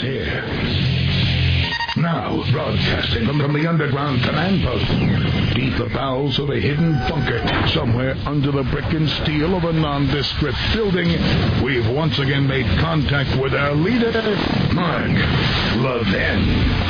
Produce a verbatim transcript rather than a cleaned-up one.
is here. Now, broadcasting from the underground command post, deep the bowels of a hidden bunker, somewhere under the brick and steel of a nondescript building, we've once again made contact with our leader, Mark Levin.